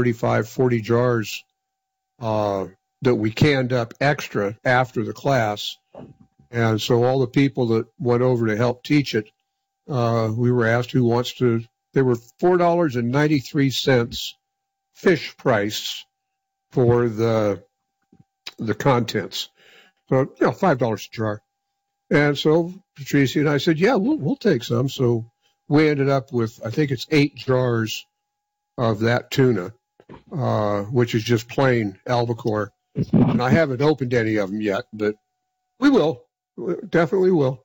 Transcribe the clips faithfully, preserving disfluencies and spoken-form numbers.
thirty-five, forty jars uh, that we canned up extra after the class. And so all the people that went over to help teach it, uh, we were asked who wants to. They were four dollars and ninety-three cents fish price for the the contents. So, you know, five dollars a jar. And so Patricia and I said, yeah, we'll, we'll take some. So we ended up with, I think it's eight jars of that tuna, uh, which is just plain albacore. And I haven't opened any of them yet, but we will. We definitely will.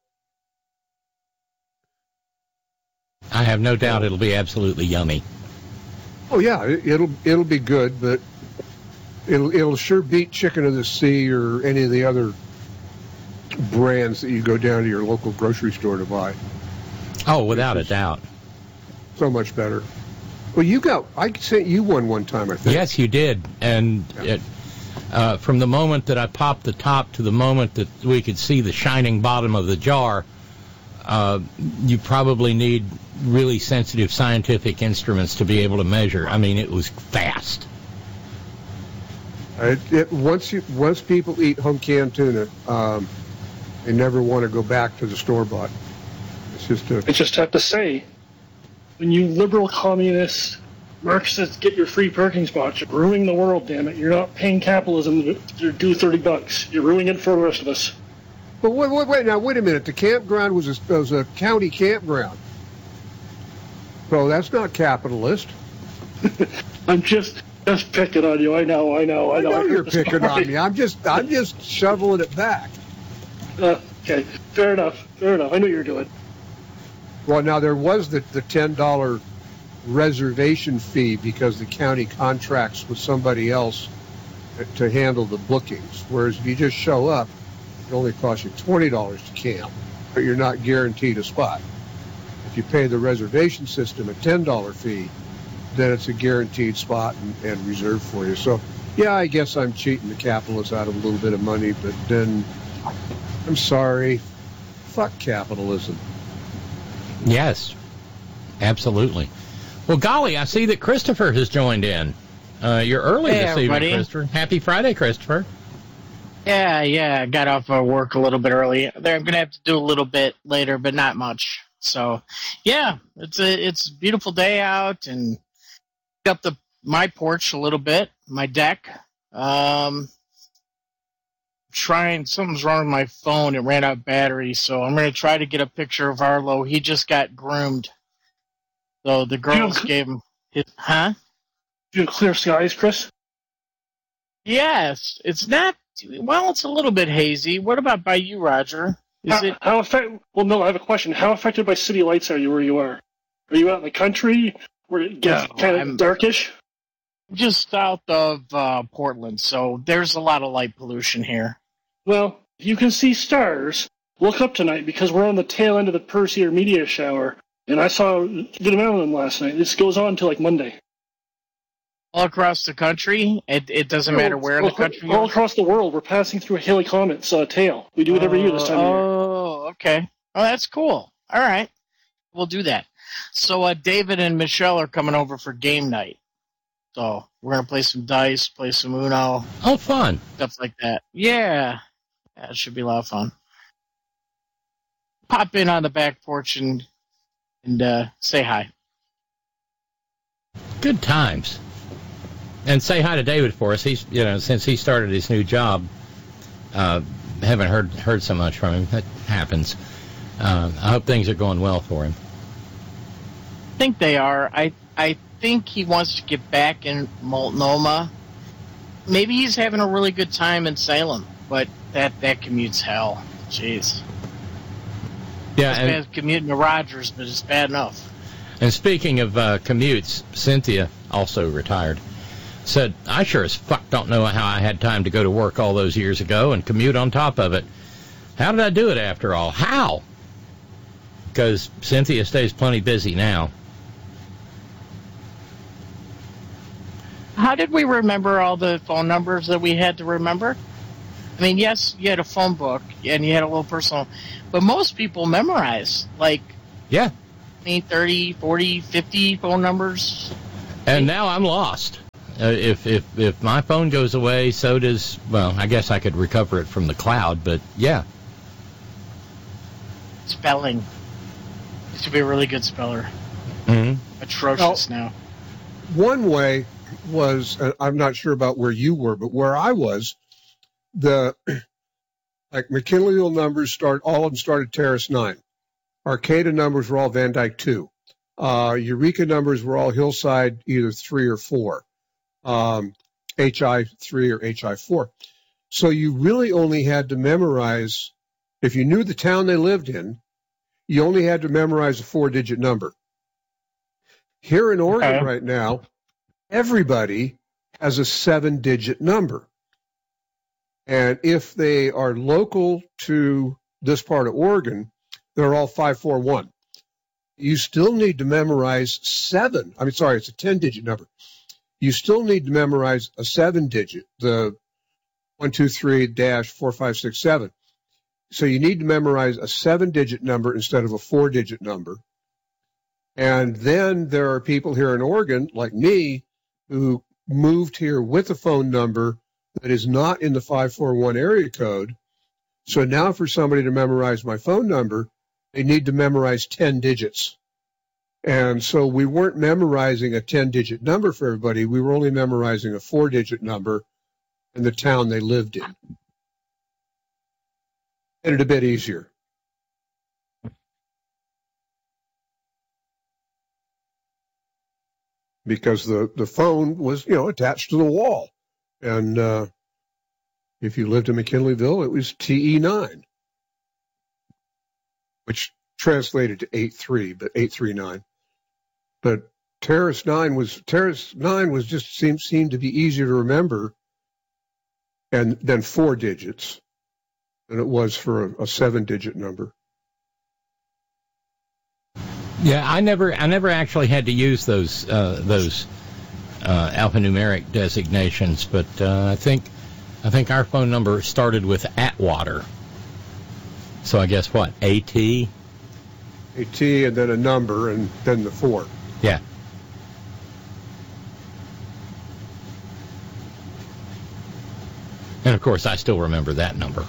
I have no doubt it'll be absolutely yummy. Oh, yeah, it, it'll it'll be good, but it'll, it'll sure beat Chicken of the Sea or any of the other brands that you go down to your local grocery store to buy. Oh, without a doubt. So much better. Well, you got, I sent you one one time, I think. Yes, you did. And yeah. it, uh, from the moment that I popped the top to the moment that we could see the shining bottom of the jar, uh, you probably need really sensitive scientific instruments to be able to measure. I mean, it was fast. It, it, once you, once people eat home canned tuna, um, they never want to go back to the store-bought. It's just a... I just have to say, when you liberal communists, Marxists get your free parking spots, you're ruining the world, damn it. You're not paying capitalism to do thirty bucks. You're ruining it for the rest of us. But wait, wait, wait, now, wait a minute. The campground was a, was a county campground. So that's not capitalist. I'm just... Just picking on you. I know, I know, I know. I know I you're picking on me. I'm just, I'm just shoveling it back. Uh, okay, fair enough, fair enough. I knew you were doing. Well, now there was the the ten dollar reservation fee because the county contracts with somebody else to handle the bookings. Whereas if you just show up, it only costs you twenty dollars to camp, but you're not guaranteed a spot. If you pay the reservation system a ten dollar fee, then it's a guaranteed spot and, and reserved for you. So, yeah, I guess I'm cheating the capitalists out of a little bit of money, but then, I'm sorry, fuck capitalism. Yes, absolutely. Well, golly, I see that Christopher has joined in. Uh, you're early hey, this everybody. evening, Christopher. Happy Friday, Christopher. Yeah, yeah, I got off of work a little bit early. There, I'm going to have to do a little bit later, but not much. So, yeah, it's a it's a beautiful day out, and up the my porch a little bit, my deck. Um, trying something's wrong with my phone. It ran out of battery, so I'm going to try to get a picture of Arlo. He just got groomed, so the girls you gave him his. Huh? You have clear skies, Chris? Yes, it's not. Well, it's a little bit hazy. What about by you, Roger? Is how, it? How affect? Well, no. I have a question. How affected by city lights are you where you are? Are you out in the country? Where it gets No, kind of I'm darkish? Just south of uh, Portland, so there's a lot of light pollution here. Well, if you can see stars, look up tonight because we're on the tail end of the Perseer meteor shower, and I saw a good amount of them last night. This goes on until like Monday. All across the country? It it doesn't matter where in the country All across the world, we're passing through a Halley Comet's uh, tail. We do it every year this time of year. Oh, okay. Oh, that's cool. All right. We'll do that. So uh, David and Michelle are coming over for game night. So we're going to play some dice, play some Uno. Oh, fun. Stuff like that. Yeah. Yeah, it should be a lot of fun. Pop in on the back porch and, and uh, say hi. Good times. And say hi to David for us. He's, you know, since he started his new job, uh, haven't heard heard so much from him. That happens. Uh, I hope things are going well for him. I think they are. I I think he wants to get back in Multnomah. Maybe he's having a really good time in Salem, but that, that commute's hell. Jeez. Yeah, it's and, bad commuting to Rogers, but it's bad enough. And speaking of uh, commutes, Cynthia also retired. Said, I sure as fuck don't know how I had time to go to work all those years ago and commute on top of it. How did I do it after all? How? Because Cynthia stays plenty busy now. How did we remember all the phone numbers that we had to remember? I mean, yes, you had a phone book and you had a little personal, but most people memorize like yeah, twenty, thirty, forty, fifty phone numbers. And now I'm lost. Uh, if if if my phone goes away, so does. Well, I guess I could recover it from the cloud, but yeah. Spelling. Used to be a really good speller. Mm-hmm. Atrocious well, now. One way was, uh, I'm not sure about where you were, but where I was, the like McKinleyville numbers start, all of them started Terrace nine. Arcata numbers were all Van Dyke two. Uh, Eureka numbers were all Hillside either three or four. Um, H I three or H I four. So you really only had to memorize, if you knew the town they lived in, you only had to memorize a four-digit number. Here in Oregon Okay. right now, everybody has a seven-digit number. And if they are local to this part of Oregon, they're all five four one. You still need to memorize seven. I mean, sorry, it's a ten-digit number. You still need to memorize a seven-digit, the one two three dash four five six seven. So you need to memorize a seven-digit number instead of a four-digit number. And then there are people here in Oregon, like me, who moved here with a phone number that is not in the five four one area code. So now for somebody to memorize my phone number, they need to memorize ten digits. And so we weren't memorizing a ten-digit number for everybody. We were only memorizing a four-digit number in the town they lived in. Made it a bit easier. Because the, the phone was, you know, attached to the wall. And uh, if you lived in McKinleyville, it was T E nine, which translated to eight three, but eight three nine. But Terrace nine was Terrace nine was just seemed seemed to be easier to remember, and than four digits than it was for a, a seven-digit number. Yeah, I never, I never actually had to use those uh, those uh, alphanumeric designations, but uh, I think, I think our phone number started with Atwater. So I guess what, A T? A T and then a number and then the four. Yeah. And of course, I still remember that number.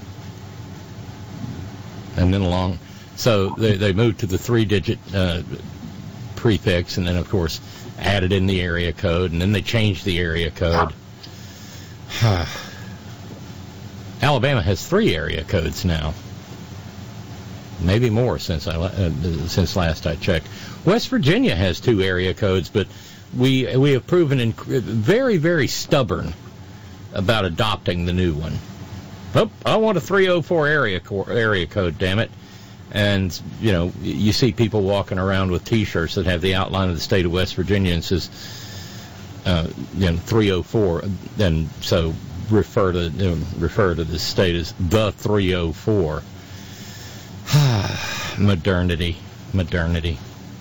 And then along. So they, they moved to the three-digit uh, prefix, and then, of course, added in the area code, and then they changed the area code. Alabama has three area codes now, maybe more since I uh, since last I checked. West Virginia has two area codes, but we we have proven inc- very very stubborn about adopting the new one. Oh, I want a three oh four area co- area code, damn it. And, you know, you see people walking around with T-shirts that have the outline of the state of West Virginia and says, uh, you know, three oh four. And so refer to you know, refer to the state as the three oh four. Modernity. Modernity.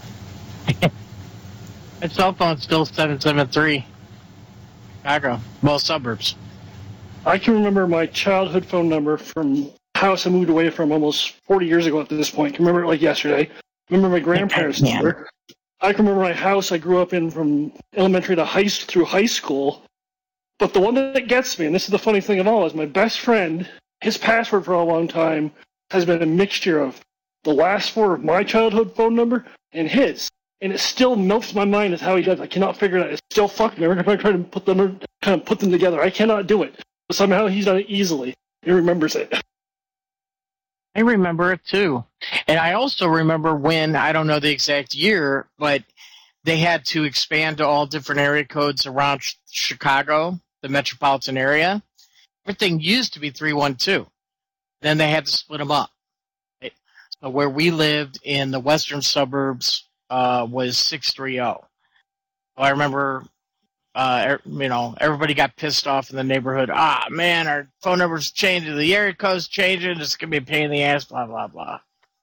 My cell phone's still seven seven three. Chicago. Well, suburbs. I can remember my childhood phone number from house I moved away from almost forty years ago at this point. I can remember it like yesterday. I remember my grandparents' Yeah. number. I can remember my house I grew up in from elementary to high through high school. But the one that gets me, and this is the funny thing of all, is my best friend, his password for a long time has been a mixture of the last four of my childhood phone number and his. And it still melts my mind as how he does. I cannot figure it out. It's still fucking me. Every time I try to put them, kind of put them together, I cannot do it. But somehow he's done it easily. He remembers it. I remember it too. And I also remember when, I don't know the exact year, but they had to expand to all different area codes around ch- Chicago, the metropolitan area. Everything used to be three one two. Then they had to split them up. Right? So where we lived in the western suburbs uh, was six three oh. So I remember, uh, you know, everybody got pissed off in the neighborhood. Ah, man, our phone number's changing. The area code's changing. It's going to be a pain in the ass, blah, blah, blah.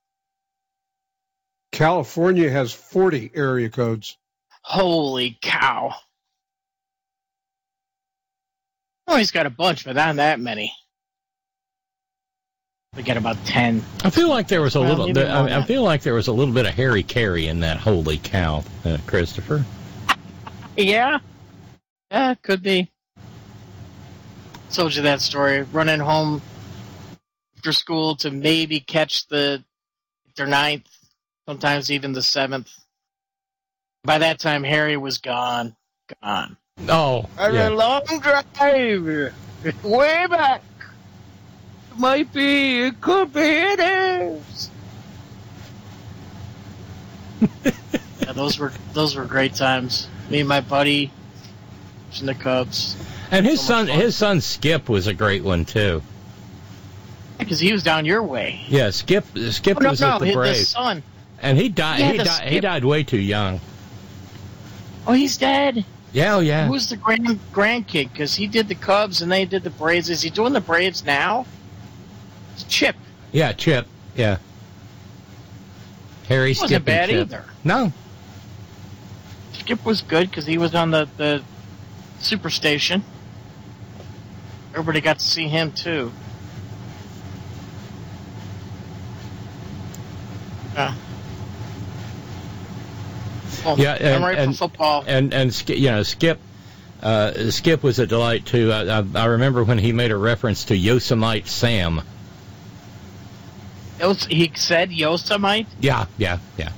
California has forty area codes. Holy cow. Oh, he's got a bunch, but not that many. We got about ten. I feel like there was a Well, little. maybe The, more I, I than feel like there was a little bit of Harry Carey in that. Holy cow, uh, Christopher. Yeah? Yeah, could be. Told you that story. Running home after school to maybe catch the their ninth, sometimes even the seventh. By that time, Harry was gone. Gone. Oh, yeah. A long drive. Way back. It might be. It could be. It is. Yeah, those were those were great times. Me and my buddy watching the Cubs. And his So son, much fun. his son Skip was a great one too. Because he was down your way. Yeah, Skip, Skip Oh, no, was no, with the his, the Braves, son. and he died. Yeah, he the died. He Skip. died way too young. Oh, he's dead. Yeah, oh, yeah. Who's the grand grandkid? Because he did the Cubs and they did the Braves. Is he doing the Braves now? It's Chip. Yeah, Chip. Yeah. Harry He Skip wasn't and bad Chip. either. No. Skip was good because he was on the, the Superstation. Everybody got to see him too. Yeah. Well, Yeah, and- I'm ready and- for football. And and Sk- you know Skip, uh, Skip was a delight too. I, I, I remember when he made a reference to Yosemite Sam. It was, he said Yosemite. Yeah, yeah, yeah.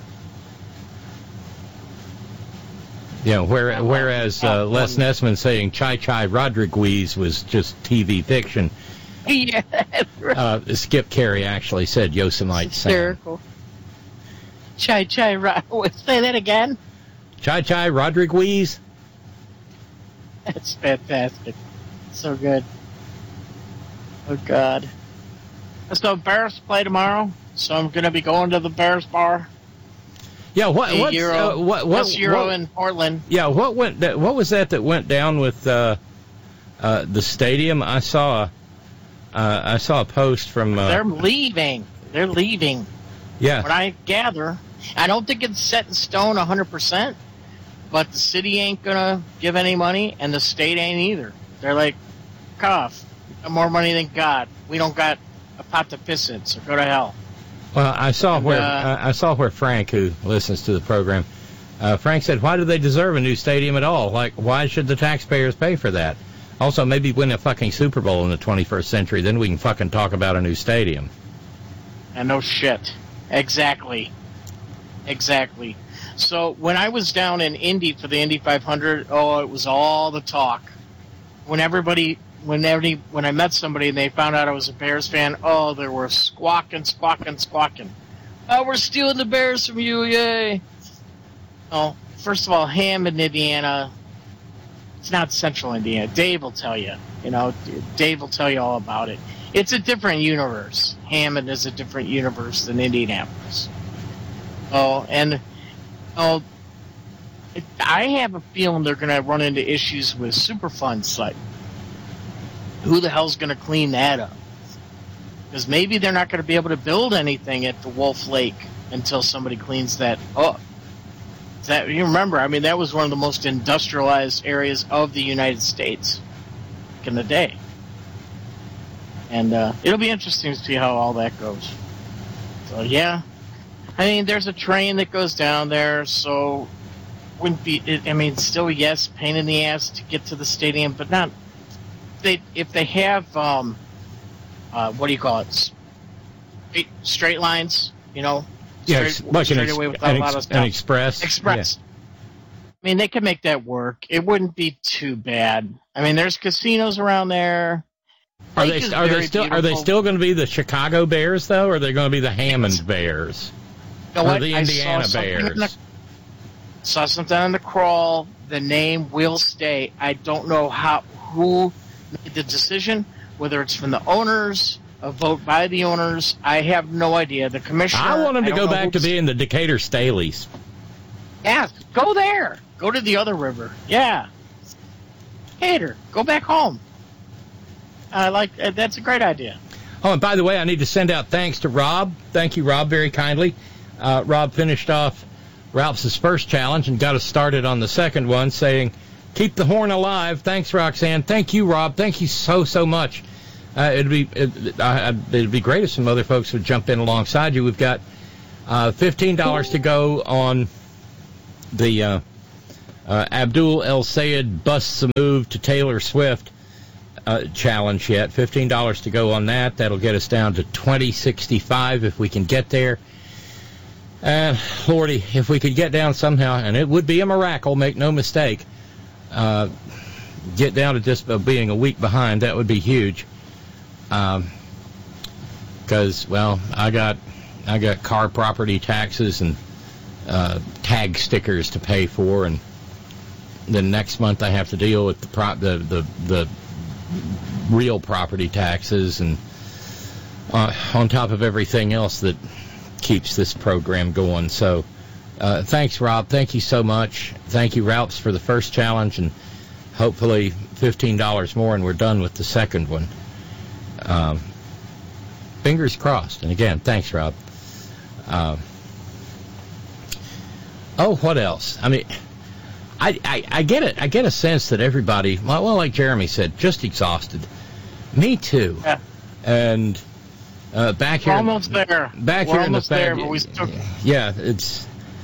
Yeah, where, whereas uh, Les Nessman saying Chai Chai Rodriguez was just T V fiction, Yeah, uh, Skip Carey actually said Yosemite Sam. hysterical. Chai Chai Ro- Say that again. Chai Chai Rodriguez? That's fantastic. So good. Oh God. So Bears play tomorrow. So I'm gonna be going to the Bears bar. Yeah, what, Hey, what's, Euro, uh, what, what, West Euro what- in Portland. yeah, what went, that, what was that that went down with uh, uh, the stadium? I saw, a, uh, I saw a post from, uh, They're leaving. They're leaving. yeah, What I gather, I don't think it's set in stone one hundred percent, but the city ain't going to give any money, and the state ain't either. They're like, cough, we got more money than God. We don't got a pot to piss in, so go to hell. well, I saw And, where, uh, I I saw where Frank, who listens to the program, uh, Frank said, why do they deserve a new stadium at all? Like, why should the taxpayers pay for that? Also, maybe win a fucking Super Bowl in the twenty-first century, then we can fucking talk about a new stadium. And no shit. Exactly. Exactly. So when I was down in Indy for the Indy five hundred, oh, it was all the talk. When everybody, when every, when I met somebody and they found out I was a Bears fan, oh, they were squawking, squawking, squawking. Oh, we're stealing the Bears from you, yay! Oh, first of all, Hammond, Indiana. It's not Central Indiana. Dave will tell you. You know, Dave will tell you all about it. It's a different universe. Hammond is a different universe than Indianapolis. Oh, and oh, it, I have a feeling they're going to run into issues with Superfund's like, who the hell's going to clean that up? Because maybe they're not going to be able to build anything at the Wolf Lake until somebody cleans that up. That you remember? I mean, that was one of the most industrialized areas of the United States back in the day. And uh, it'll be interesting to see how all that goes. So yeah, I mean, there's a train that goes down there, so wouldn't be. It, I mean, still yes, pain in the ass to get to the stadium, but not. They if they have um, uh, what do you call it? Straight, straight lines, you know. Yeah, Straight, it's like an, straight ex- away without an, a lot ex- of stuff. an express. Express. I mean, they could make that work. It wouldn't be too bad. I mean, there's casinos around there. Are Lake they is are they very still are they beautiful. still going to be the Chicago Bears though, or are they going to be the Hammond Bears? You know or what? the I Indiana saw something in Bears? the- saw something on the crawl. The name will stay. I don't know how who made the decision. Whether it's from the owners, a vote by the owners, I have no idea. The commissioner. I want them to don't go know back to who's- being the Decatur Staleys. Yeah, go there. Go to the other river. Yeah. Hater, go back home. I like uh, that's a great idea. Oh, and by the way, I need to send out thanks to Rob. Thank you, Rob, very kindly. Uh, Rob finished off Ralph's first challenge and got us started on the second one, saying, "Keep the horn alive." Thanks, Roxanne. Thank you, Rob. Thank you so so much. Uh, it'd be it, uh, it'd be great if some other folks would jump in alongside you. We've got uh, fifteen dollars to go on the uh, Uh, Abdul El Sayed busts a move to Taylor Swift uh, challenge yet. fifteen dollars to go on that. That'll get us down to twenty sixty-five if we can get there. And, Lordy, if we could get down somehow, and it would be a miracle, make no mistake, uh, get down to just uh, being a week behind, that would be huge. Um, because, well, I got I got car property taxes and uh, tag stickers to pay for, and then next month I have to deal with the pro- the, the the real property taxes, and uh, on top of everything else that keeps this program going. So uh, thanks, Rob. Thank you so much. Thank you, Ralphs, for the first challenge, and hopefully fifteen dollars more, and we're done with the second one. Um, fingers crossed. And again, thanks, Rob. Uh, oh, what else? I mean, I, I, I get it. I get a sense that everybody, well, well, like Jeremy said, just exhausted. Me too. Yeah. And uh, back here, We're almost there. Back We're here in the almost there, but we still. Yeah, it's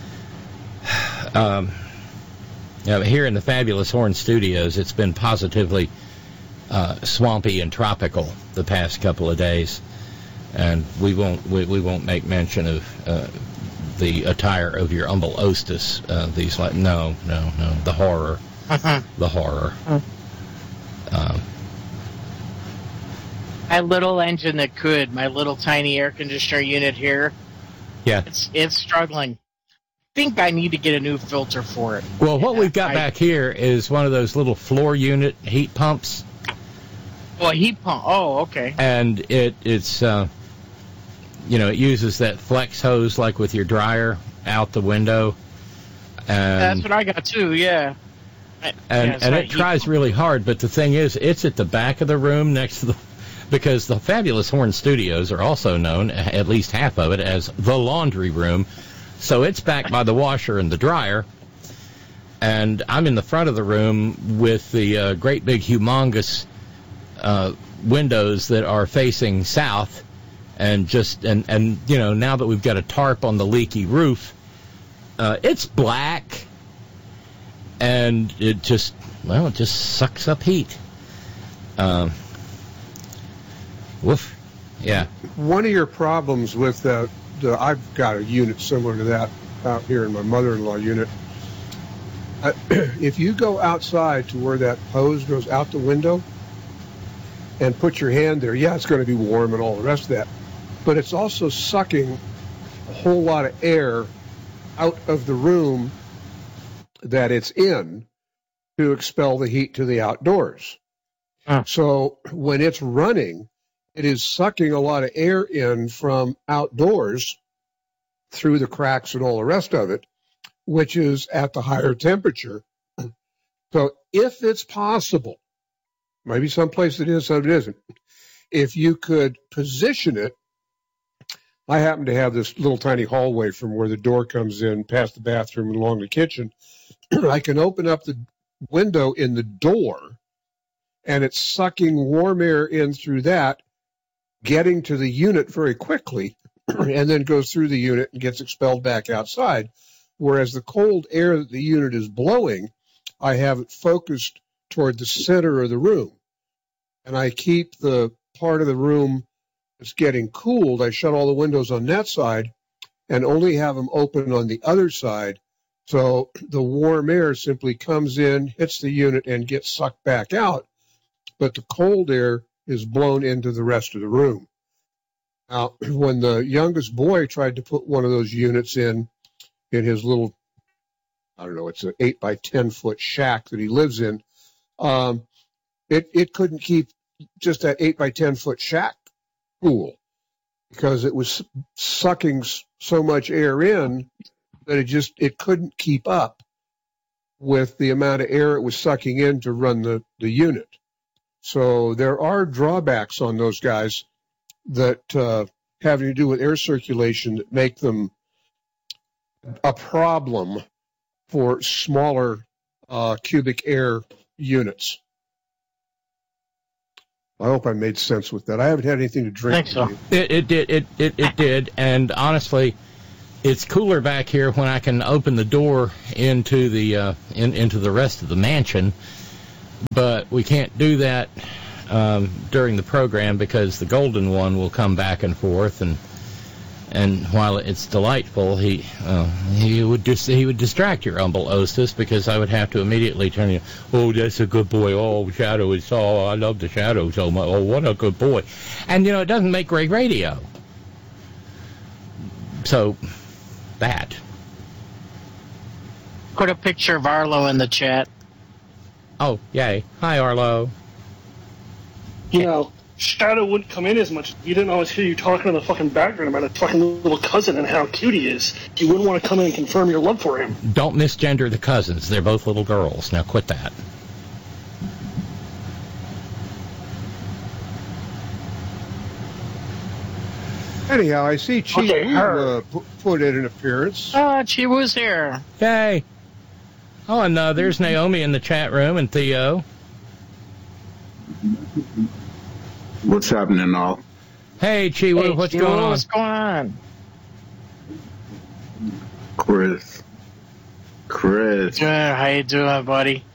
um, yeah, here in the Fabulous Horn Studios. It's been positively uh, swampy and tropical the past couple of days, and we won't we, we won't make mention of uh, the attire of your humble hostess. Uh, these like no no no the horror uh-huh. the horror. Uh-huh. Um, My little engine that could, my little tiny air conditioner unit here. Yeah, it's it's struggling. I think I need to get a new filter for it. Well, what yeah, we've got I, back here is one of those little floor unit heat pumps. Oh, a heat pump. Oh, okay. And it it's uh, you know, it uses that flex hose like with your dryer out the window. And, that's what I got too. Yeah. And yeah, and it tries really hard, but the thing is, it's at the back of the room next to the. Because the Fabulous Horn Studios are also known, at least half of it, as the laundry room. So it's back by the washer and the dryer. And I'm in the front of the room with the uh, great big humongous uh, windows that are facing south. And just, and, and, you know, now that we've got a tarp on the leaky roof, uh, it's black. And it just, well, it just sucks up heat. Um, Woof. Yeah. One of your problems with the, the, I've got a unit similar to that out here in my mother-in-law unit. Uh, if you go outside to where that hose goes out the window and put your hand there, yeah, it's going to be warm and all the rest of that. But it's also sucking a whole lot of air out of the room that it's in to expel the heat to the outdoors. Huh. So when it's running, it is sucking a lot of air in from outdoors through the cracks and all the rest of it, which is at the higher temperature. So if it's possible, maybe someplace it is, some it isn't, if you could position it, I happen to have this little tiny hallway from where the door comes in, past the bathroom and along the kitchen. I can open up the window in the door, and it's sucking warm air in through that, getting to the unit very quickly, and then goes through the unit and gets expelled back outside. Whereas the cold air that the unit is blowing, I have it focused toward the center of the room. And I keep the part of the room that's getting cooled, I shut all the windows on that side and only have them open on the other side. So the warm air simply comes in, hits the unit, and gets sucked back out. But the cold air is blown into the rest of the room. Now, when the youngest boy tried to put one of those units in, in his little, I don't know, it's an eight by ten foot shack that he lives in, um, it, it couldn't keep just that eight by ten foot shack cool because it was sucking so much air in that it just, it couldn't keep up with the amount of air it was sucking in to run the, the unit. So there are drawbacks on those guys that uh, having to do with air circulation that make them a problem for smaller uh, cubic air units. I hope I made sense with that. I haven't had anything to drink. I think so. It, it did. It, it, it did. And honestly, it's cooler back here when I can open the door into the uh, in, into the rest of the mansion, but we can't do that um, during the program because the golden one will come back and forth, and and while it's delightful, he uh, he would just he would distract your humble hostess because I would have to immediately turn you. Oh, that's a good boy. Oh, Shadow is so. I love the Shadow so much. Oh, what a good boy. And you know, it doesn't make great radio. So that. Put a picture of Arlo in the chat. Oh, yay! Hi, Arlo. You know, Shadow wouldn't come in as much. You didn't always hear you talking in the fucking background about his fucking little cousin and how cute he is. You wouldn't want to come in and confirm your love for him. Don't misgender the cousins. They're both little girls. Now quit that. Anyhow, I see Chi Okay, Wu, her. uh, pu- put in an appearance. Oh, Chi Wu's here. Yay! Oh, and uh, there's Naomi in the chat room and Theo. What's happening, all? Hey, Chi Wu, Hey, what's Chi going Wu, on? What's going on? Chris. Chris. Good. How you doing, buddy?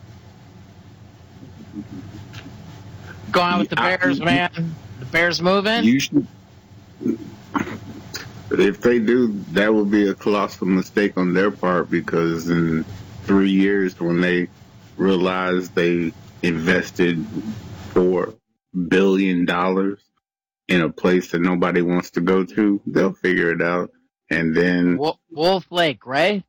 Go on with the I- Bears, man. The Bears moving? You should. If they do, that would be a colossal mistake on their part because in three years, when they realize they invested four billion dollars in a place that nobody wants to go to, they'll figure it out. And then Wo- Wolf Lake, right?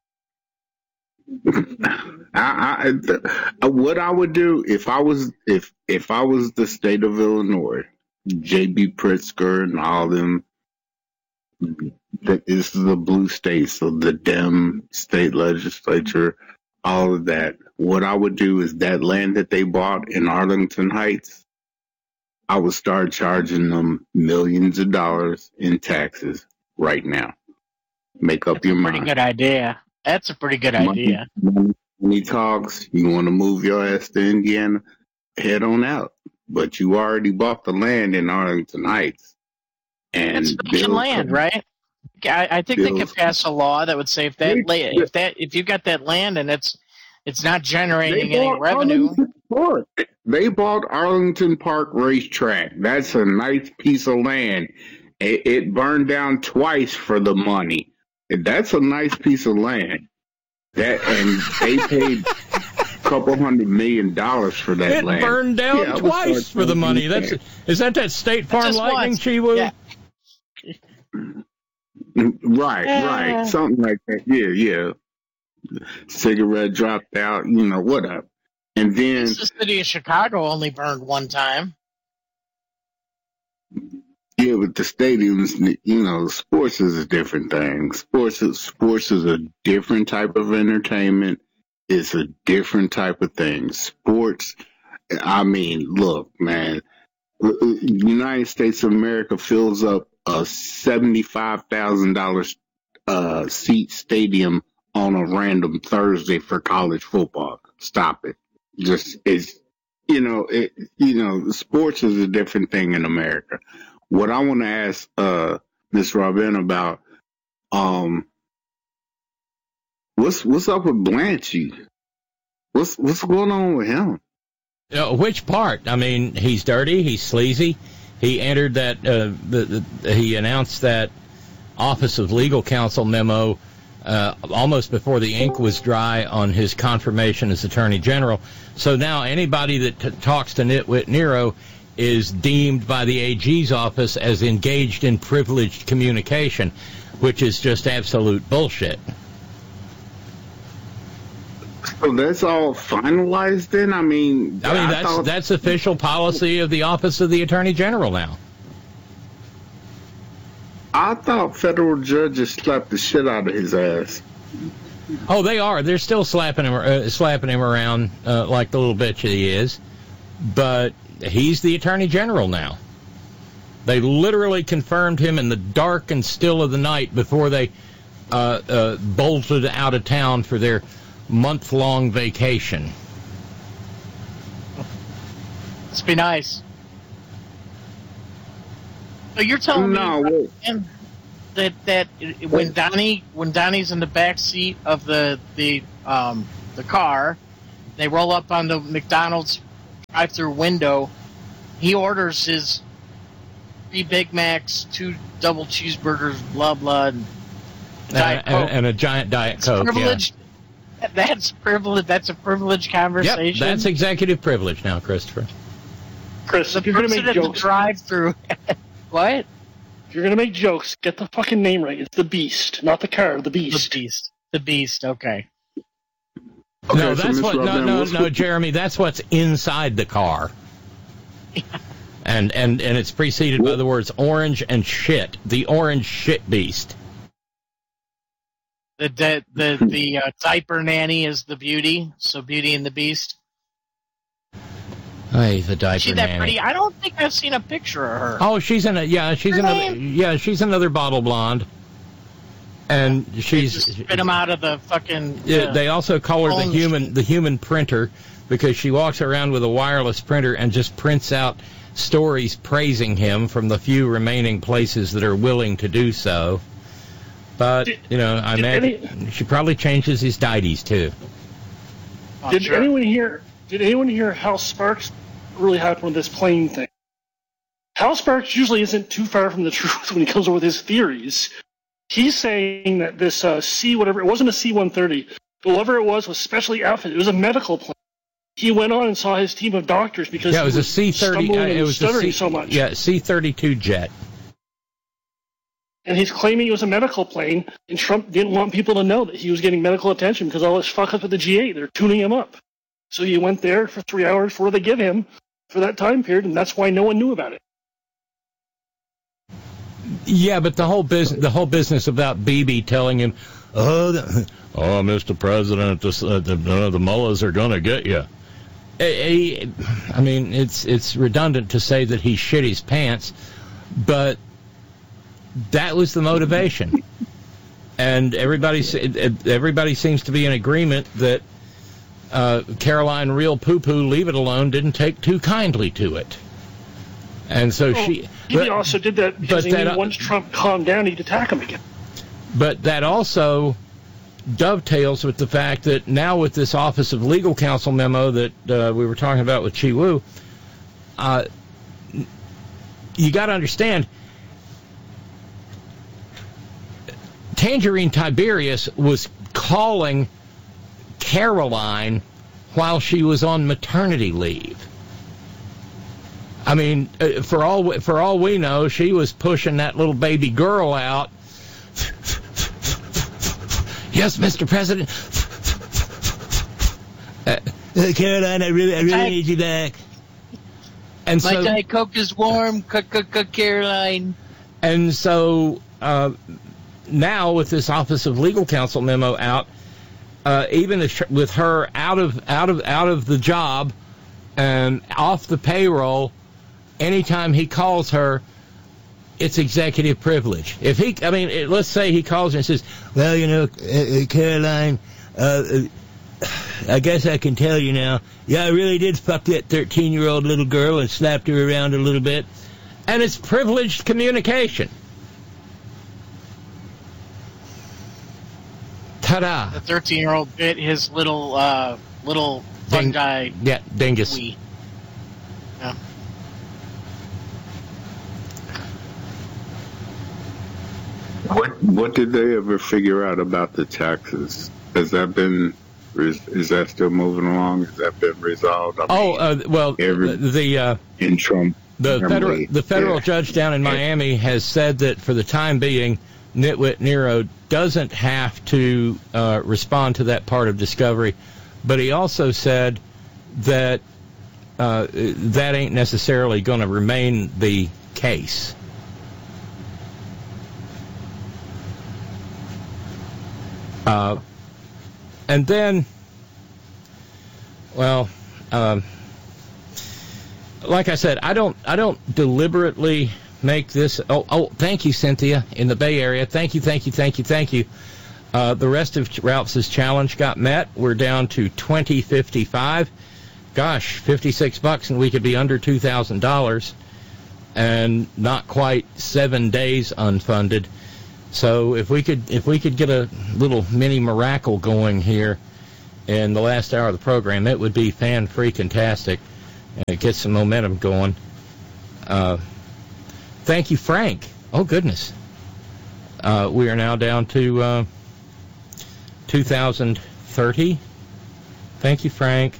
I, I, what I would do if I was if if I was the state of Illinois, J B Pritzker and all them, that this is the blue state, so the Dem state legislature, all of that. What I would do is that land that they bought in Arlington Heights, I would start charging them millions of dollars in taxes right now. Make up That's your a pretty mind. good idea. That's a pretty good idea. Money, money talks. You want to move your ass to Indiana? Head on out. But you already bought the land in Arlington Heights. And It's vacant Bill- land, right? I, I think they Bill- could pass a law that would say if that They- la- if that if you got that land and it's it's not generating They any bought revenue. Arlington Park. They bought Arlington Park Racetrack. That's a nice piece of land. It, it burned down twice for the money. That's a nice piece of land. That and they paid a couple hundred million dollars for that It land. burned down Yeah, I would twice start for the money. charging That's tax. is that that State Farm Just Lightning, once. Chi Wu? Yeah. Right, Yeah. right. Something like that. Yeah, yeah. Cigarette dropped out, you know, whatever. And then, The city of Chicago only burned one time. yeah, with the stadiums, you know, sports is a different thing. Sports is, sports is a different type of entertainment. It's a different type of thing. Sports, I mean, look, man, United States of America fills up a seventy-five thousand dollars uh, seat stadium on a random Thursday for college football. Stop it. Just, it's, you know, it, you know, sports is a different thing in America. What I want to ask uh, Miss Robin about, um, what's what's up with Blanchy? What's what's going on with him? Uh, which part? I mean, he's dirty. He's sleazy. He entered that. Uh, the, the he announced that Office of Legal Counsel memo uh, almost before the ink was dry on his confirmation as Attorney General. So now anybody that t- talks to Nitwit Nero is deemed by the A G's office as engaged in privileged communication, which is just absolute bullshit. So that's all finalized then? I mean, I mean, I that's thought, that's official policy of the Office of the Attorney General now. I thought federal judges slapped the shit out of his ass. Oh, they are. They're still slapping him, uh, slapping him around uh, like the little bitch he is. But he's the Attorney General now. They literally confirmed him in the dark and still of the night before they uh, uh, bolted out of town for their month-long vacation. Must be nice. So you're telling No, me wait. man, that that when Donnie when Donnie's in the back seat of the the um, the car, they roll up on the McDonald's drive-through window. He orders his three Big Macs, two double cheeseburgers, blah blah, and a, Diet and, Coke. and a giant Diet That's Coke. privileged. Yeah. That's privilege. That's a privileged conversation. Yep, that's executive privilege now, Christopher. Chris, The if you're going to person make at the jokes, drive-through. What? if you're going to make jokes, get the fucking name right. It's the Beast, not the car. The The Beast. beast. The beast. Okay. Okay, no, so that's Miz what. No, Robin, no, what's no, the- Jeremy. That's what's inside the car. And and and it's preceded by the words orange and shit. The orange shit beast. The the the, the uh, diaper nanny is the Beauty. So Beauty and the Beast. Hey, the diaper Is she that nanny. pretty? I don't think I've seen a picture of her. Oh, she's in a yeah. She's Her another name? yeah. She's another bottle blonde. And They she's just spit them out of the fucking. Yeah, uh, they also call her the phone human machine. the human printer because she walks around with a wireless printer and just prints out stories praising him from the few remaining places that are willing to do so. But Did- you know, I did imagine she probably changes his diaties too. Oh, Did sure. anyone hear? Did anyone hear how Sparks really happened with this plane thing? Hal Sparks usually isn't too far from the truth when he comes up with his theories. He's saying that this uh, C whatever it wasn't a C one thirty, but whatever it was was specially outfitted. It was a medical plane. He went on and saw his team of doctors because Yeah, it was he a C thirty. stumbling Uh, and it was a stuttering C, so much. yeah, C thirty-two jet. And he's claiming it was a medical plane, and Trump didn't want people to know that he was getting medical attention because all this fuck up with the G eight. They're tuning him up. So he went there for three hours before they give him for that time period, and that's why no one knew about it. Yeah, but the whole business, the whole business about Bibi telling him, "Oh, the, oh, Mister President, this, uh, the uh, the mullahs are going to get you." I mean, it's it's redundant to say that he shit his pants, but that was the motivation, and everybody everybody seems to be in agreement that uh, Caroline Real Poo Poo Leave It Alone didn't take too kindly to it, and so Well, she. He but- also did that because but he that, knew uh, once Trump calmed down, he'd attack him again. But that also dovetails with the fact that now with this Office of Legal Counsel memo that uh, we were talking about with Chi Wu, uh, you got to understand, Tangerine Tiberius was calling Caroline while she was on maternity leave. I mean, uh, for all for all we know, she was pushing that little baby girl out. Yes, Mister President. Uh, uh, Caroline, I really, I really I- need you back. And My so, Diet Coke is warm, c- c- c- Caroline. and so uh, now with this Office of Legal Counsel memo out, uh, even if, with her out of out of out of the job and off the payroll, anytime he calls her, it's executive privilege. If he, I mean, it, let's say he calls her and says, "Well, you know, uh, uh, Caroline, uh, uh, I guess I can tell you now. Yeah, I really did fuck that thirteen-year-old little girl and slapped her around a little bit," and it's privileged communication. Ta-da! The thirteen-year-old bit his little uh, little Ding- fungi Yeah, dingus. wee. Yeah. What what did they ever figure out about the taxes? Has that been is, is that still moving along? Has that been resolved? I Oh, mean, uh, well, every- the uh, in Trump, the federal family, the federal yeah. judge down in Miami has said that for the time being, Nitwit Nero doesn't have to uh, respond to that part of discovery, but he also said that uh, that ain't necessarily going to remain the case. Uh, and then, well, um, like I said, I don't, I don't deliberately make this. Oh, oh, thank you, Cynthia, in the Bay Area. Thank you, thank you, thank you, thank you. Uh, the rest of Ralph's challenge got met. We're down to twenty fifty-five. Gosh, fifty-six bucks, and we could be under two thousand dollars, and not quite seven days unfunded. So if we could if we could get a little mini miracle going here in the last hour of the program, it would be fan-freaking-tastic. And get some momentum going. Uh, thank you, Frank. Oh, goodness. Uh, we are now down to uh, two thousand thirty. Thank you, Frank.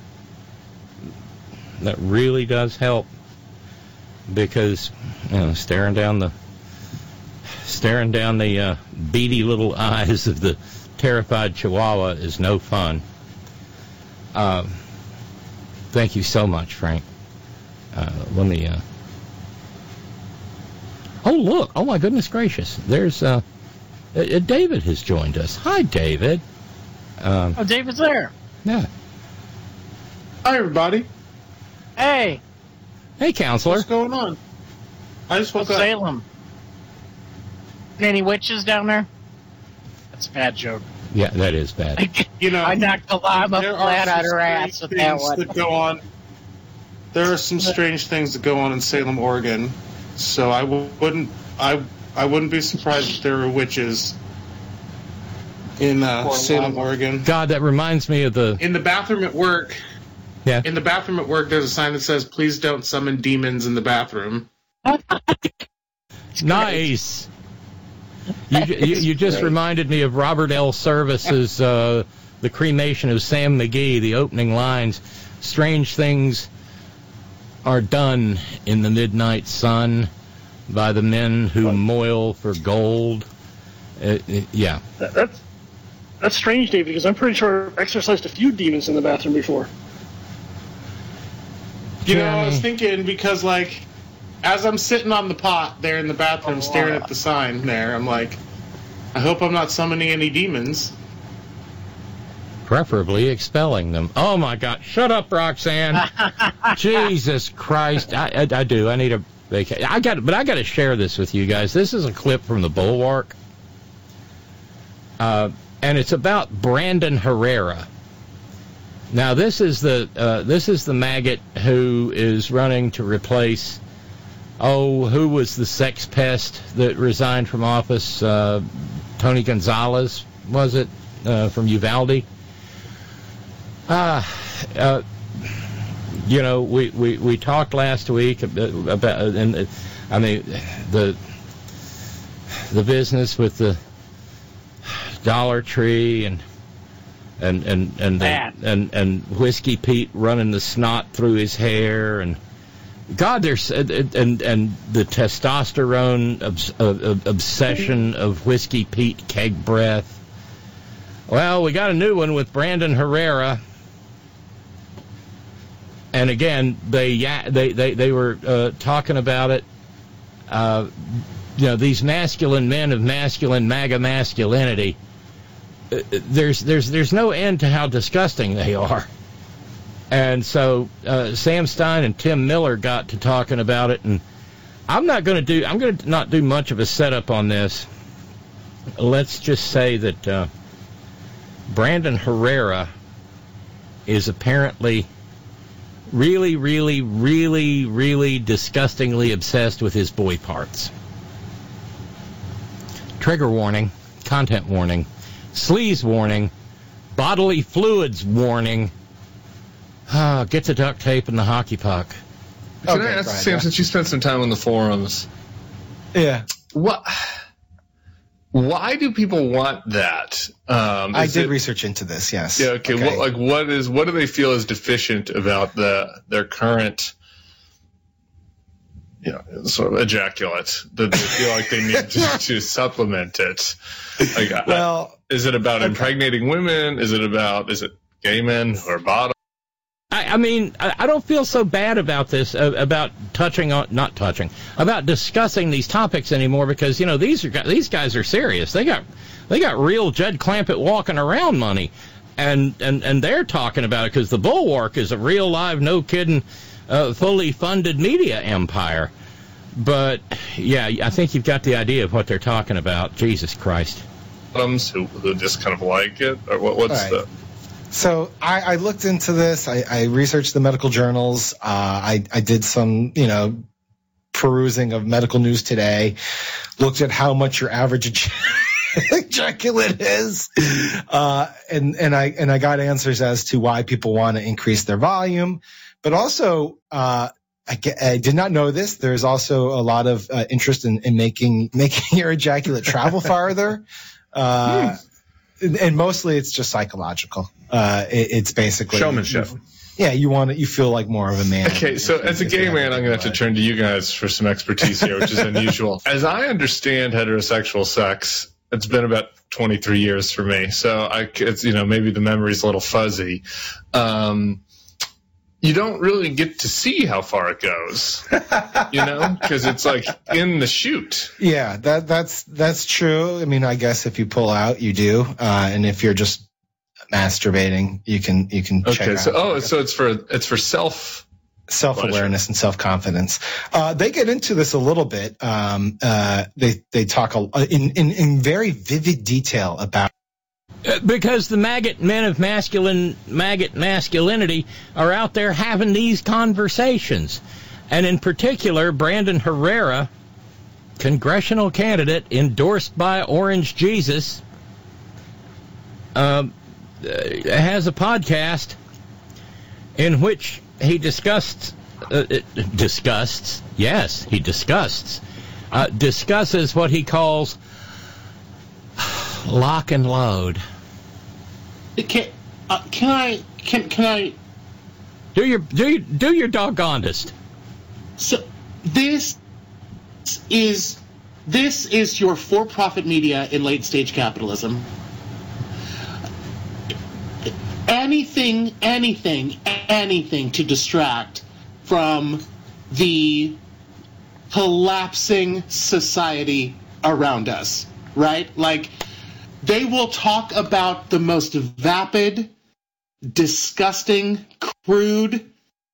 That really does help because, you know, staring down the staring down the uh, beady little eyes of the terrified Chihuahua is no fun. Uh, thank you so much, Frank. Uh, let me. Uh... Oh, look! Oh, my goodness gracious! There's uh, uh, David has joined us. Hi, David. Um, oh, David's there. Yeah. Hi, everybody. Hey. Hey, counselor. What's going on? I just woke What's up. Salem? Any witches down there? That's a bad joke. Yeah, that is bad. You know, I knocked the llama there flat are on some her ass strange with that things one. that go on. There are some strange things that go on in Salem, Oregon. So I w- wouldn't, I, I wouldn't be surprised if there were witches in uh, Salem, Oregon. God, that reminds me of the. In the bathroom at work. Yeah. In the bathroom at work, there's a sign that says, "Please don't summon demons in the bathroom." Nice. You, you, you just great. reminded me of Robert L. Service's uh, The Cremation of Sam McGee, the opening lines. Strange things are done in the midnight sun by the men who moil for gold. Uh, uh, yeah. That, that's that's strange, David, because I'm pretty sure I've exorcised a few demons in the bathroom before. You know, I Jeremy. was thinking because, like, as I'm sitting on the pot there in the bathroom staring at the sign there, I'm like, I hope I'm not summoning any demons. Preferably expelling them. Oh, my God. Shut up, Roxanne. Jesus Christ. I, I, I do. I need a vacation. I got, but I got to share this with you guys. This is a clip from the Bulwark. Uh, and it's about Brandon Herrera. Now, this is the uh, this is the maggot who is running to replace, oh, who was the sex pest that resigned from office? Uh, Tony Gonzalez, was it, uh, from Uvalde? Ah, uh, you know, we, we, we talked last week about, about and uh, I mean, the the business with the Dollar Tree and and and and, the, and and Whiskey Pete running the snot through his hair, and God, there's and and, and the testosterone obs, uh, obsession of Whiskey Pete keg breath. Well, we got a new one with Brandon Herrera, and again they they they they were uh, talking about it. Uh, you know, these masculine men of masculine MAGA masculinity. There's there's there's no end to how disgusting they are, and so uh, Sam Stein and Tim Miller got to talking about it, and I'm not going to do I'm going to not do much of a setup on this. Let's just say that uh, Brandon Herrera is apparently really, really, really, really disgustingly obsessed with his boy parts. Trigger warning, content warning. Sleaze warning, bodily fluids warning. Ah, get the duct tape and the hockey puck. Can Okay, I ask Brian, Sam, yeah. since you spent some time on the forums, Yeah, what? Why do people want that? Um, I is did it- research into this. Yes. Yeah. Okay. What, like, what is? What do they feel is deficient about the their current, you know, sort of ejaculate that they feel like they need to, to supplement it? Like, I- well, is it about okay. impregnating women? Is it about? Is it gay men who are bottom? I, I mean, I, I don't feel so bad about this, uh, about touching on, not touching, about discussing these topics anymore because, you know, these are these guys are serious. They got they got real Judd Clampett walking around money, and and, and they're talking about it because the Bulwark is a real live, no kidding, uh, fully funded media empire. But yeah, I think you've got the idea of what they're talking about. Jesus Christ. Bottoms who, who just kind of like it, or what, what's All right. the? So I, I looked into this. I, I researched the medical journals. Uh, I, I did some, you know, perusing of medical news today, looked at how much your average ejaculate is, uh, and and I and I got answers as to why people want to increase their volume, but also uh, I, I did not know this. There's also a lot of uh, interest in, in making making your ejaculate travel farther, uh, hmm. and mostly it's just psychological. Uh, it, it's basically showmanship. Yeah, you want it. You feel like more of a man. Okay, so as a gay man, I'm going to have to turn to you guys for some expertise here, which is unusual. As I understand heterosexual sex, it's been about twenty-three years for me, so I, it's, you know, maybe the memory's a little fuzzy. Um, you don't really get to see how far it goes, you know, because it's like in the chute. Yeah, that that's that's true. I mean, I guess if you pull out, you do, uh, and if you're just masturbating, you can you can okay, check out. So oh, so it's for it's for self self-awareness and self-confidence. Uh, they get into this a little bit. Um, uh, they they talk a, in, in in very vivid detail about. Because the maggot men of masculine maggot masculinity are out there having these conversations, and in particular, Brandon Herrera, congressional candidate endorsed by Orange Jesus, uh, has a podcast in which he discussed, uh, discussed, yes, he discussed, uh, discusses what he calls lock and load. Can, uh, can I, can, can I? Do your, do your, do your doggonedest. So, this is, this is your for-profit media in late-stage capitalism. Anything, anything, anything to distract from the collapsing society around us, right? Like, they will talk about the most vapid, disgusting, crude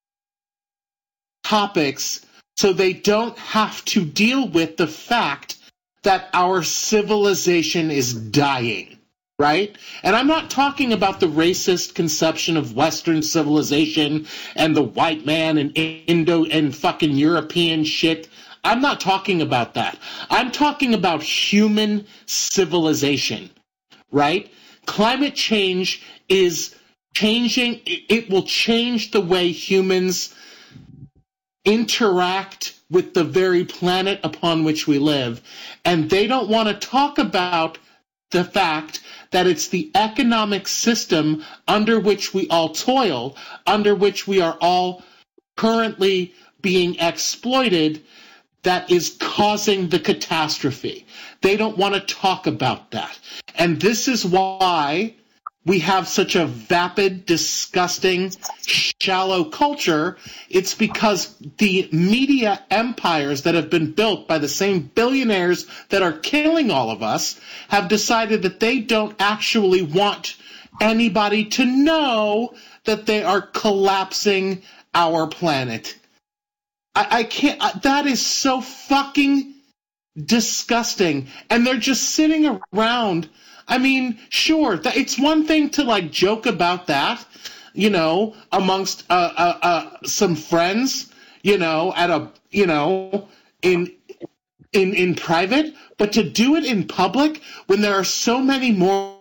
topics so they don't have to deal with the fact that our civilization is dying. Right? And I'm not talking about the racist conception of Western civilization and the white man and Indo and fucking European shit. I'm not talking about that. I'm talking about human civilization, right? Climate change is changing. It will change the way humans interact with the very planet upon which we live. And they don't want to talk about the fact that it's the economic system under which we all toil, under which we are all currently being exploited, that is causing the catastrophe. They don't want to talk about that. And this is why we have such a vapid, disgusting, shallow culture. It's because the media empires that have been built by the same billionaires that are killing all of us have decided that they don't actually want anybody to know that they are collapsing our planet. I, I can't, I, that is so fucking disgusting. And they're just sitting around. I mean, sure, th- it's one thing to, like, joke about that, you know, amongst uh, uh, uh, some friends, you know, at a, you know, in in in private, but to do it in public when there are so many more,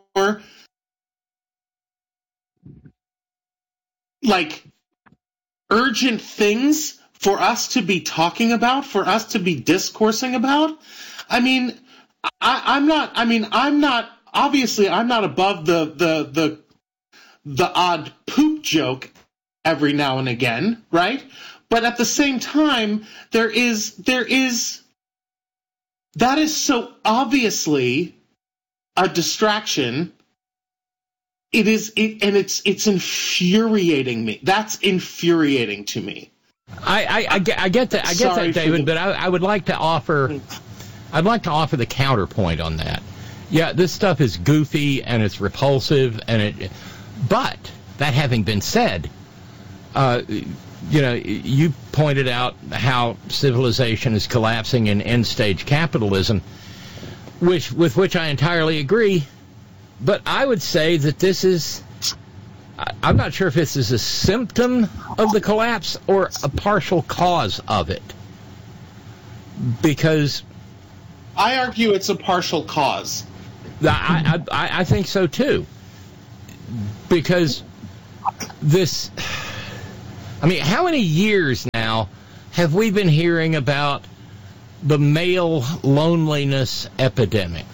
like, urgent things for us to be talking about, for us to be discoursing about. I mean, I, I'm not, I mean, I'm not, Obviously, I'm not above the, the the the odd poop joke every now and again, right? But at the same time, there is there is that is so obviously a distraction. It is, it, and it's it's infuriating me. That's infuriating to me. I, I, I, get, I get that, I get Sorry that, David. the... But I, I would like to offer, I'd like to offer the counterpoint on that. Yeah, this stuff is goofy and it's repulsive, and it. But that having been said, uh, you know, you pointed out how civilization is collapsing in end-stage capitalism, which with which I entirely agree. But I would say that this is. I'm not sure if this is a symptom of the collapse or a partial cause of it. because I argue it's a partial cause. I, I, I think so too. Because this, I mean, how many years now have we been hearing about the male loneliness epidemic?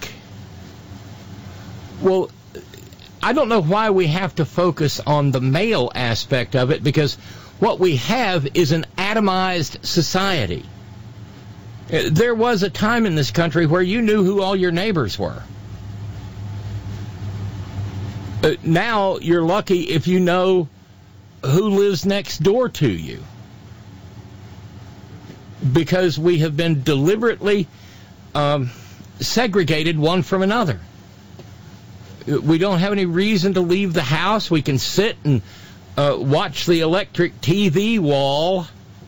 Well, I don't know why we have to focus on the male aspect of it, because what we have is an atomized society. There was a time in this country where you knew who all your neighbors were. Uh, now you're lucky if you know who lives next door to you, because we have been deliberately um, segregated one from another. We don't have any reason to leave the house. We can sit and uh, watch the electric T V wall,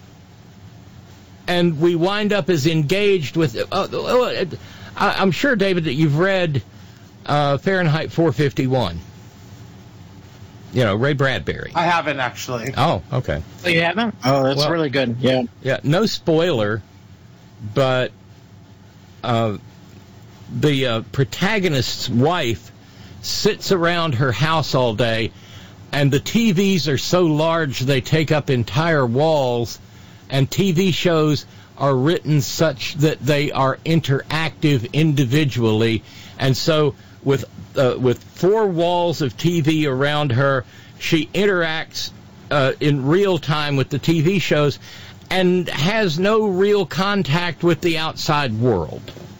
and we wind up as engaged with... Uh, uh, I'm sure, David, that you've read uh, Fahrenheit four fifty-one. You know, Ray Bradbury. I haven't, actually. Oh, okay. Oh, you haven't? Oh, that's Well, really good. Yeah. Yeah, no spoiler, but uh, the uh, protagonist's wife sits around her house all day, and the T Vs are so large they take up entire walls, and T V shows are written such that they are interactive individually, and so with uh, with four walls of T V around her, she interacts uh, in real time with the T V shows and has no real contact with the outside world.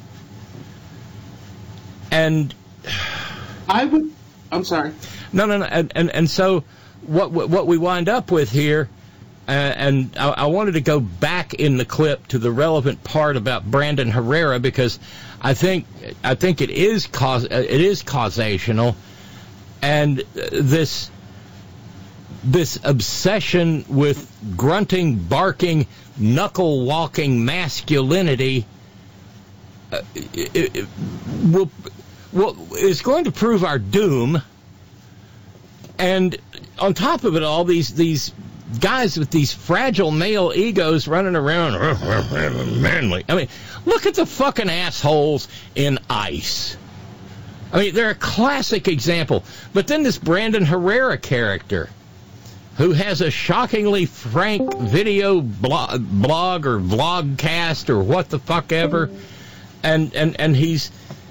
And I would... I'm sorry. No, no, no. And, and, and so what what we wind up with here, uh, and I, I wanted to go back in the clip to the relevant part about Brandon Herrera, because I think I think it is cause it is causational, and this this obsession with grunting, barking, knuckle walking masculinity uh, it, it will will is going to prove our doom. And on top of it all, these these guys with these fragile male egos running around manly. I mean, look at the fucking assholes in ICE. I mean, they're a classic example. But then this Brandon Herrera character, who has a shockingly frank video blog, blog or vlogcast or what the fuck ever, and and and he's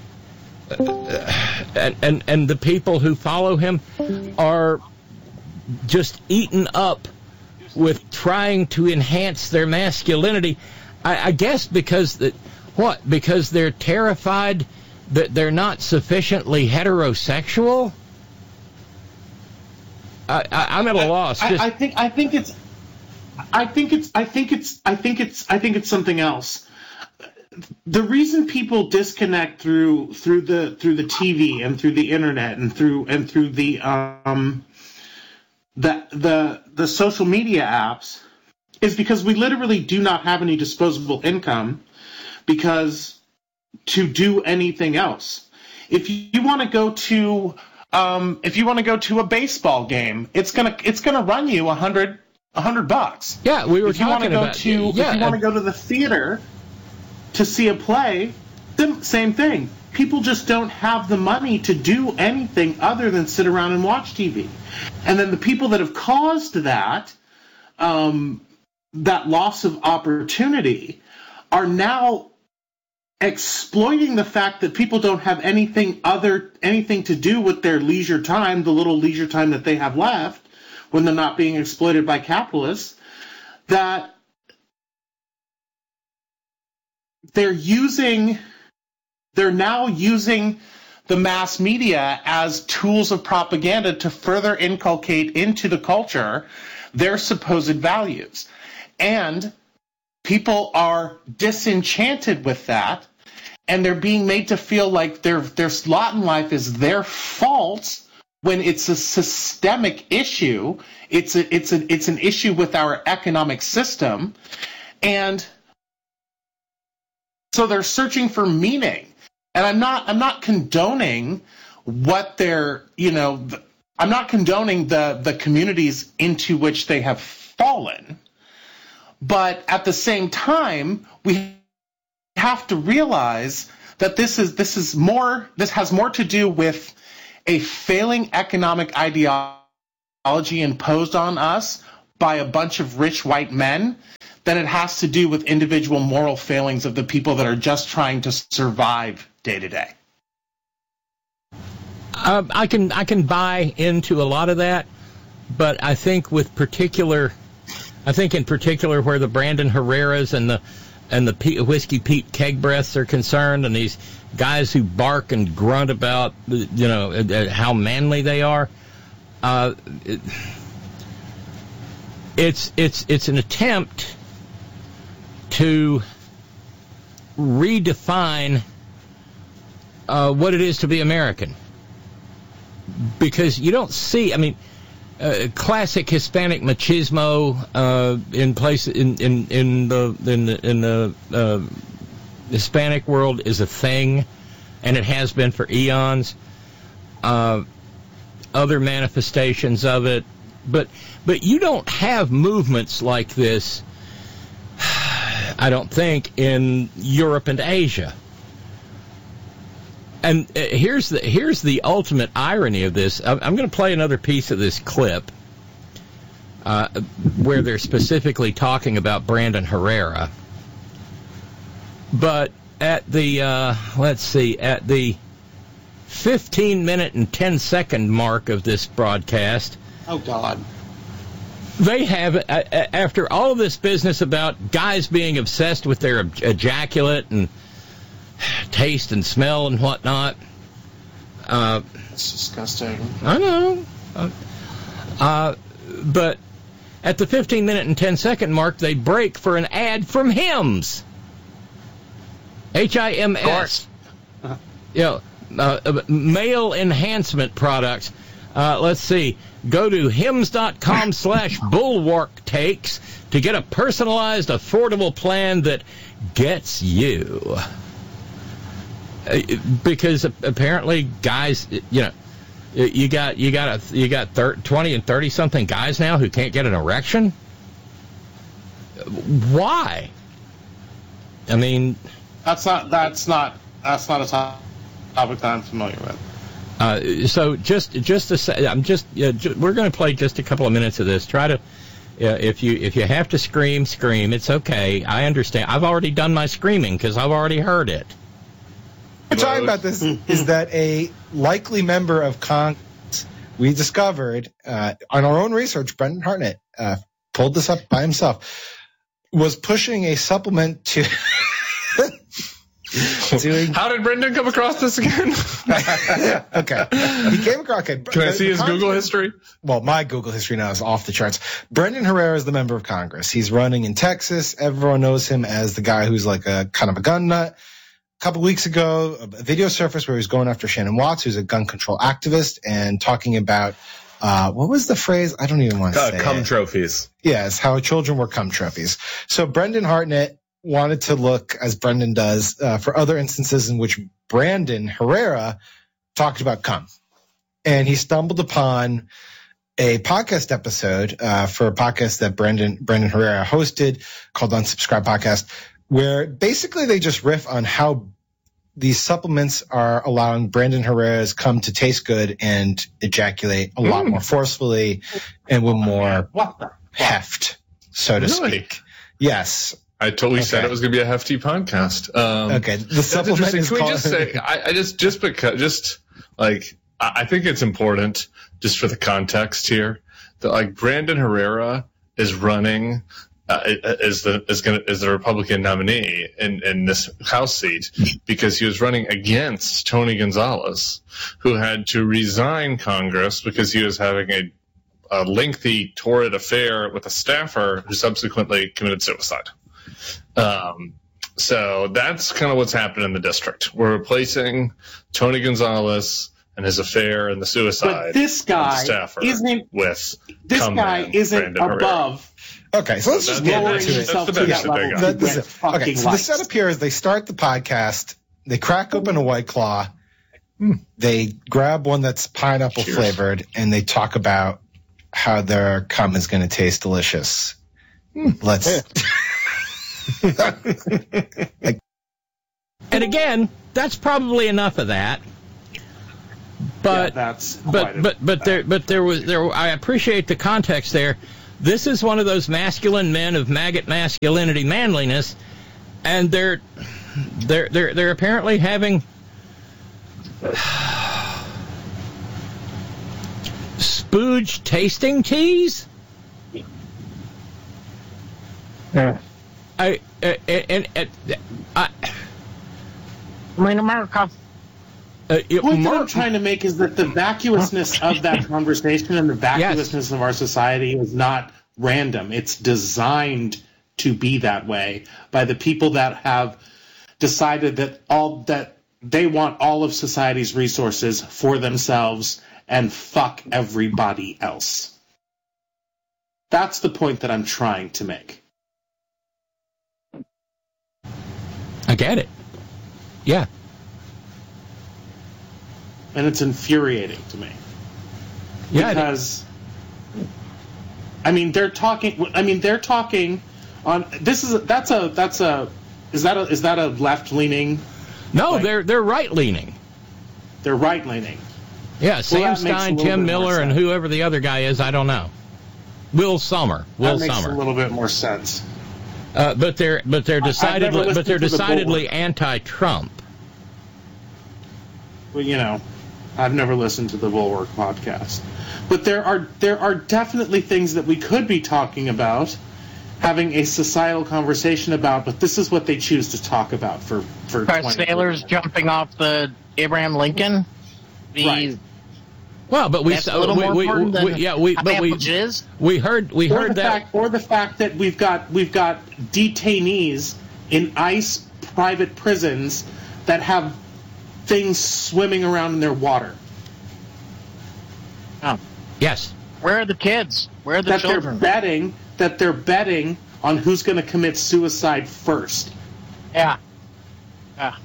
uh, and and and the people who follow him are just eaten up with trying to enhance their masculinity. I, I guess because that what because they're terrified that they're not sufficiently heterosexual. I, I, I'm at a loss. I, Just, I think I think it's I think it's I think it's I think it's I think it's something else. The reason people disconnect through through the through the T V and through the internet and through and through the um the the the social media apps is because we literally do not have any disposable income because to do anything else. If you want to go to um, if you want to go to a baseball game, it's gonna it's gonna run you a hundred a hundred bucks. Yeah, we were if you talking go about to yeah, if you want to go to the theater to see a play, the same thing. People just don't have the money to do anything other than sit around and watch T V. And then the people that have caused that um, that loss of opportunity are now exploiting the fact that people don't have anything other anything to do with their leisure time, the little leisure time that they have left when they're not being exploited by capitalists, that they're using they're now using the mass media as tools of propaganda to further inculcate into the culture their supposed values. And people are disenchanted with that, and they're being made to feel like their their lot in life is their fault when it's a systemic issue. It's a, it's a, it's an issue with our economic system, and so they're searching for meaning. And I'm not I'm not condoning what they're you know I'm not condoning the the communities into which they have fallen. But at the same time, we have to realize that this is this is more this has more to do with a failing economic ideology imposed on us by a bunch of rich white men than it has to do with individual moral failings of the people that are just trying to survive day to day. Uh, I can I can buy into a lot of that, but I think with particular, I think in particular where the Brandon Herreras and the and the P- Whiskey Pete keg breaths are concerned, and these guys who bark and grunt about, you know, uh, how manly they are, uh, it, it's it's it's an attempt to redefine uh, what it is to be American. Because you don't see, I mean, uh, classic Hispanic machismo uh, in place in in in the in the, in the uh, Hispanic world is a thing, and it has been for eons. Uh, other manifestations of it, but but you don't have movements like this, I don't think, in Europe and Asia. And uh, here's the here's the ultimate irony of this. I'm, I'm going to play another piece of this clip uh, where they're specifically talking about Brandon Herrera. But at the uh, let's see, at the fifteen minute and ten second mark of this broadcast, oh God, they have uh, after all of this business about guys being obsessed with their ejaculate and taste and smell and whatnot. Uh, That's disgusting. I know. Uh, uh, but at the fifteen minute and ten second mark, they break for an ad from Hims. H I M S. Uh-huh. You know, uh, male enhancement products. Uh, let's see. Go to hims.com slash bulwark takes to get a personalized, affordable plan that gets you. Because apparently guys, you know, you got you got a, you got thirty, twenty and thirty something guys now who can't get an erection. Why? I mean, that's not that's not that's not a topic that I'm familiar with. Uh, so just just to say, I'm just uh, ju- we're going to play just a couple of minutes of this. Try to, uh, if you if you have to scream, scream. It's okay. I understand. I've already done my screaming because I've already heard it. We're talking about this is that a likely member of Congress we discovered uh, on our own research, Brendan Hartnett uh, pulled this up by himself, was pushing a supplement to. Doing... How did Brendan come across this again? Okay. He came across. Okay. Can I see his Google history? Well, my Google history now is off the charts. Brendan Herrera is the member of Congress. He's running in Texas. Everyone knows him as the guy who's like a kind of a gun nut. A couple weeks ago, a video surfaced where he was going after Shannon Watts, who's a gun control activist, and talking about uh, what was the phrase? I don't even want to uh, say cum it. trophies. Yes, how children were cum trophies. So Brendan Hartnett wanted to look, as Brendan does, uh, for other instances in which Brandon Herrera talked about cum. And he stumbled upon a podcast episode uh, for a podcast that Brendan, Brendan Herrera hosted called Unsubscribe Podcast, where basically they just riff on how these supplements are allowing Brandon Herrera's cum to taste good and ejaculate a lot Mm. more forcefully and with more What the? heft, so to Really? speak. Yes. I totally Okay. said it was going to be a hefty podcast. Um, Okay. The That's supplement interesting. is Can we called. just say, I, I just, just because, just like, I I think it's important just for the context here that like Brandon Herrera is running, uh, is the, is going to, is the Republican nominee in, in this House seat because he was running against Tony Gonzalez, who had to resign Congress because he was having a, a lengthy, torrid affair with a staffer who subsequently committed suicide. Um, so that's kind of what's happened in the district. We're replacing Tony Gonzalez and his affair and the suicide But this of the guy staffer isn't. with This cum guy man isn't Brandon Herrera. above Okay, so let's just That's- get lowering into it. himself That's to the that benefit level. they to That- get this is- fucking okay, so the likes. setup here is they start the podcast, they crack open a White Claw, they grab one that's pineapple Cheers. flavored, and they talk about how their cum is going to taste delicious. Let's. Like, And again, that's probably enough of that. But yeah, that's but but but there but there was there. I appreciate the context there. This is one of those masculine men of maggot masculinity, manliness, and they're they're they're they're apparently having spooge tasting teas. Yeah. I uh, and, and I. I mean, America. Uh, the point Mark, that I'm trying to make is that the vacuousness of that conversation and the vacuousness yes. of our society is not random. It's designed to be that way by the people that have decided that all that they want all of society's resources for themselves and fuck everybody else. That's the point that I'm trying to make. I get it. Yeah. And it's infuriating to me. Yeah, because I mean they're talking I mean they're talking on this is a, that's a that's a is that a is that a left leaning? No, like, they're they're right leaning. They're right leaning. Yeah, Sam well, Stein, Tim Miller, and whoever the other guy is, I don't know. Will Sommer. Will that makes Sommer. a little bit more sense. Uh, but they're but they're decidedly but they're decidedly the anti-Trump. Well, you know, I've never listened to the Bulwark podcast, but there are there are definitely things that we could be talking about, having a societal conversation about. But this is what they choose to talk about for for. Are sailors jumping off the Abraham Lincoln? The, right. Well, but we, That's a little we, more we, important we, than yeah we but we jizz. we heard we or heard the that fact, or the fact that we've got we've got detainees in ICE private prisons that have things swimming around in their water. Oh. Yes. Where are the kids? Where are the that children? They're betting that they're betting on who's going to commit suicide first. Yeah. Yeah.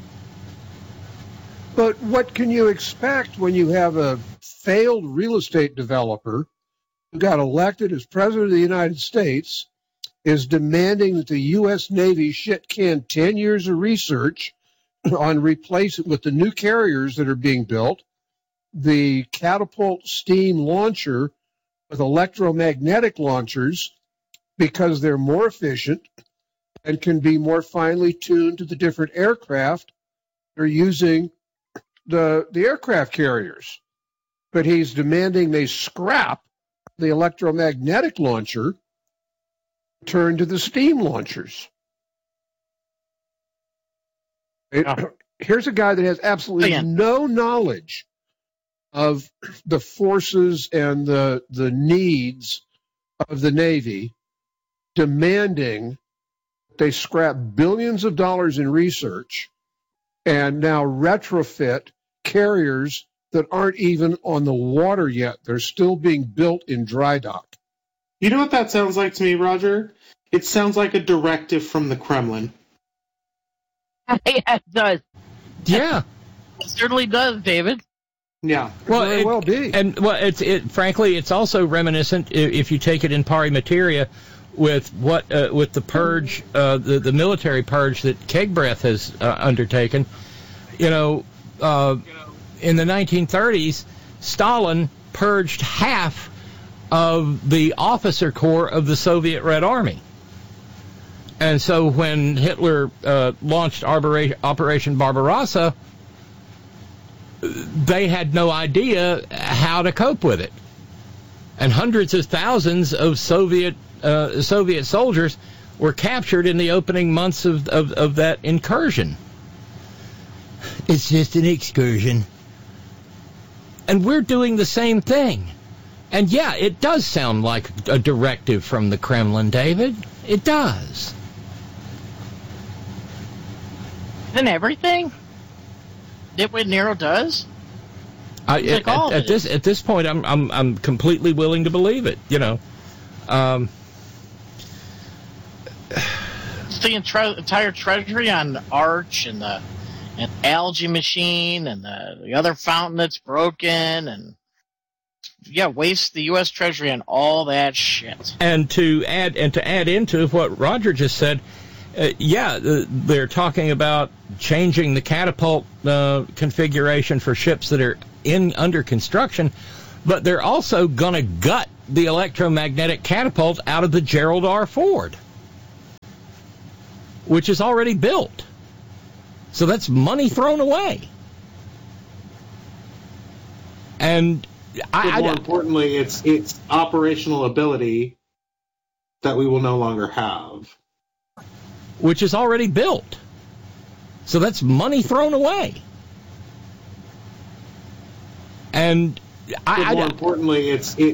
But what can you expect when you have a failed real estate developer who got elected as president of the United States, is demanding that the U S Navy shit can ten years of research on replacing with the new carriers that are being built, the catapult steam launcher with electromagnetic launchers, because they're more efficient and can be more finely tuned to the different aircraft they're using the the aircraft carriers. But he's demanding they scrap the electromagnetic launcher, turn to the steam launchers. It, oh. Here's a guy that has absolutely oh, yeah. no knowledge of the forces and the the needs of the Navy, demanding they scrap billions of dollars in research and now retrofit carriers that aren't even on the water yet. They're still being built in dry dock. You know what that sounds like to me, Roger? It sounds like a directive from the Kremlin. Yeah, it does. Yeah. It certainly does, David. Yeah. Well, it it, well be. And well, it's it. Frankly, it's also reminiscent, if you take it in pari materia, with what uh, with the purge, uh, the the military purge that Kegbreath has uh, undertaken. You know, uh, in the nineteen thirties, Stalin purged half of the officer corps of the Soviet Red Army. And so when Hitler uh, launched Operation Barbarossa, they had no idea how to cope with it. And hundreds of thousands of Soviet uh, Soviet soldiers were captured in the opening months of, of, of that incursion. It's just an excursion. And we're doing the same thing. And yeah, it does sound like a directive from the Kremlin, David. It does. And everything that what Nero does. I, at, at, at this at this point, I'm I'm I'm completely willing to believe it. You know, um, it's the entire, entire treasury on Arch and the and algae machine and the, the other fountain that's broken and yeah, waste the U S Treasury on all that shit. And to add and to add into what Roger just said, Uh, yeah, uh, they're talking about changing the catapult uh, configuration for ships that are in under construction, but they're also going to gut the electromagnetic catapult out of the Gerald R. Ford, which is already built. So that's money thrown away. And I, more I, importantly, it's it's operational ability that we will no longer have, which is already built. So that's money thrown away. And I, more I, importantly, it's it,